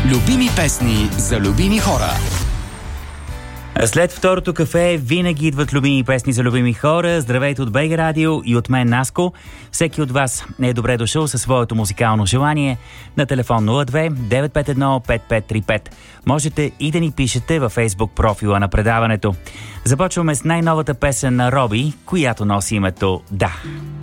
Любими песни за любими хора. След второто кафе винаги идват любими песни за любими хора. Здравейте от БГ Радио и от мен, Наско. Всеки от вас е добре дошъл със своето музикално желание на телефон 02-951-5535. Можете и да ни пишете във Facebook профила на предаването. Започваме с най-новата песен на Роби, която носи името «Да».